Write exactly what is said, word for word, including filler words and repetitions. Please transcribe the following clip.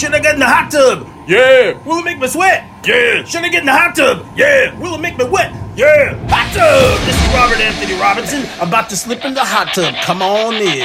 Should I get in the hot tub? Yeah. Will it make me sweat? Yeah. Should I get in the hot tub? Yeah. Will it make me wet? Yeah. Hot tub! This is Robert Anthony Robinson, about to slip in the hot tub. Come on in.